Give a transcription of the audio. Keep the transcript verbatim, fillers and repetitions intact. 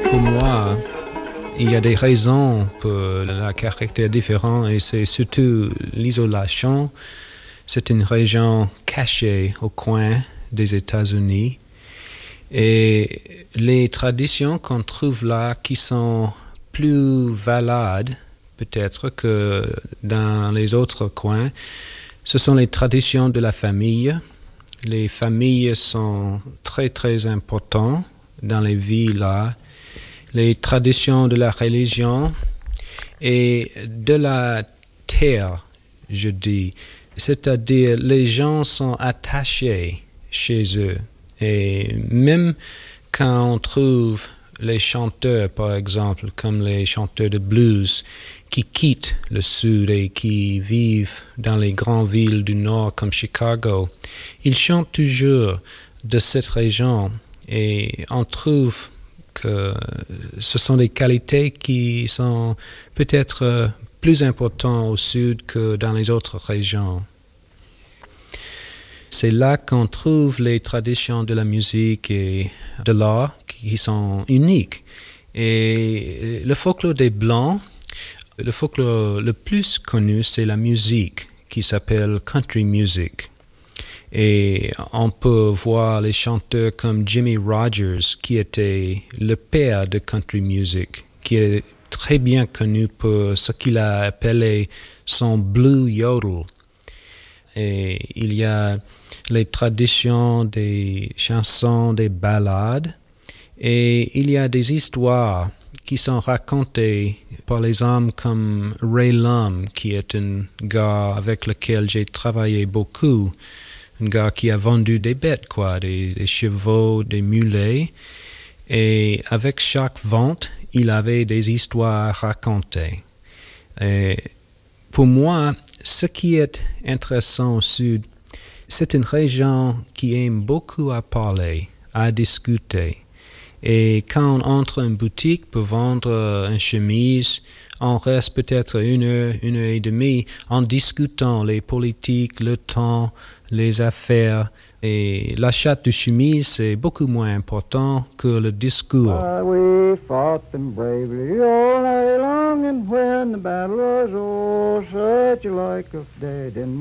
Pour moi, il y a des raisons pour le caractère différent et c'est surtout l'isolation. C'est une région cachée au coin des États-Unis et les traditions qu'on trouve là qui sont plus valables peut-être que dans les autres coins, ce sont les traditions de la famille. Les familles sont très très importantes dans les villes là. Les traditions de la religion et de la terre, je dis. C'est-à-dire, les gens sont attachés chez eux. Et même quand on trouve les chanteurs, par exemple, comme les chanteurs de blues, qui quittent le sud et qui vivent dans les grandes villes du nord comme Chicago, ils chantent toujours de cette région et on trouve que ce sont des qualités qui sont peut-être plus importantes au sud que dans les autres régions. C'est là qu'on trouve les traditions de la musique et de l'art qui sont uniques. Et le folklore des Blancs, le folklore le plus connu, c'est la musique qui s'appelle country music. Et on peut voir les chanteurs comme Jimmy Rogers, qui était le père de country music, qui est très bien connu pour ce qu'il a appelé son blue yodel. Et il y a les traditions des chansons, des ballades, et il y a des histoires qui sont racontées par les hommes comme Ray Lum, qui est un gars avec lequel j'ai travaillé beaucoup, un gars qui a vendu des bêtes, quoi, des, des chevaux, des mulets, et avec chaque vente, il avait des histoires racontées. Et pour moi, ce qui est intéressant au sud, c'est une région qui aime beaucoup à parler, à discuter. Et quand on entre en boutique pour vendre une chemise, on reste peut-être une heure, une heure et demie en discutant les politiques, le temps, les affaires. Et l'achat de chemise est beaucoup moins important que le discours. Uh, we fought them bravely all night long, and when the battle was o'er, such a like of day didn't